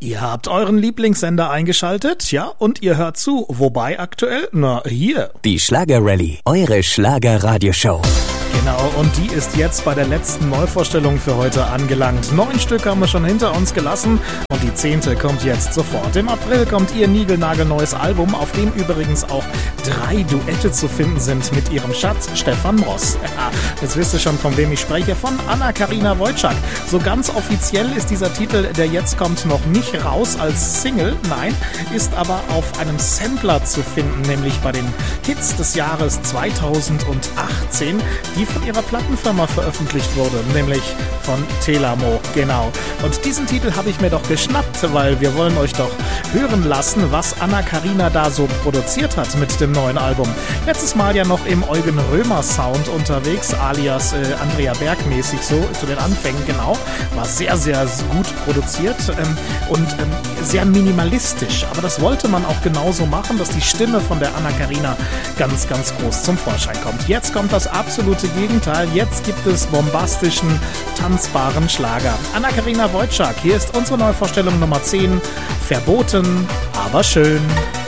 Ihr habt euren Lieblingssender eingeschaltet, ja, und ihr hört zu. Wobei aktuell? Na, hier. Die Schlager-Rallye, eure Schlager-Radioshow. Genau, und die ist jetzt bei der letzten Neuvorstellung für heute angelangt. 9 Stück haben wir schon hinter uns gelassen und die 10. kommt jetzt sofort. Im April kommt ihr niegelnagelneues Album, auf dem übrigens auch 3 Duette zu finden sind mit ihrem Schatz Stefan Mross. Ja, jetzt wisst ihr schon, von wem ich spreche, von Anna-Karina Wojcik. So ganz offiziell ist dieser Titel, der jetzt kommt, noch nicht raus als Single, nein, ist aber auf einem Sampler zu finden, nämlich bei den Hits des Jahres 2018, die von ihrer Plattenfirma veröffentlicht wurde, nämlich von Telamo, genau. Und diesen Titel habe ich mir doch geschnappt, weil wir wollen euch doch hören lassen, was Anna-Karina da so produziert hat mit dem neuen Album. Letztes Mal ja noch im Eugen Römer Sound unterwegs, alias Andrea Berg mäßig so zu den Anfängen, genau. War sehr, sehr gut produziert und sehr minimalistisch. Aber das wollte man auch genauso machen, dass die Stimme von der Anna-Karina ganz, ganz groß zum Vorschein kommt. Jetzt kommt das absolute Gegenteil. Jetzt gibt es bombastischen, tanzbaren Schlager. Anna-Karina Wojcik, hier ist unsere Neuvorstellung Nummer 10. Verboten, aber schön.